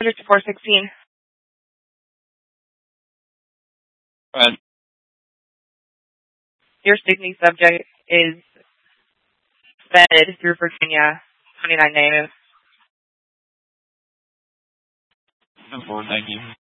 to 416. Go ahead. Your speaking subject is vetted through Virginia, 29 native. Thank you.